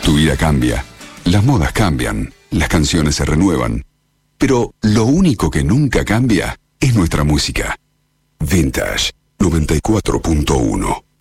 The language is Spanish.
Tu vida cambia, las modas cambian, las canciones se renuevan, pero lo único que nunca cambia es nuestra música. Vintage 94.1.